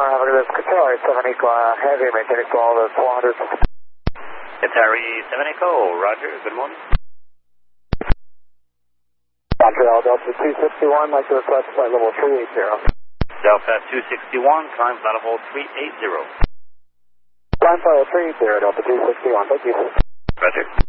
have a good day. Qatari 7 Echo, heavy, maintain call to 400. Qatari 7 Echo, roger, good morning. Montreal Delta 261, like to request flight level 380. Delta 261, climb flight level 380. Climb flight level 380, Delta 261, thank you. Roger.